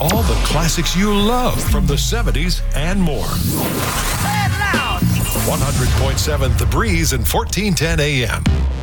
all the classics you love from the 70s and more. 100.7 The Breeze and 1410 AM.